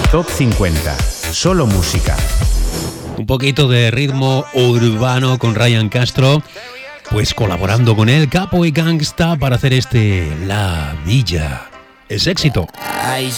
Top 50. Solo música. Un poquito de ritmo urbano con Ryan Castro, pues colaborando con él, Capo y Gangsta, para hacer La Villa. Es éxito. Ay,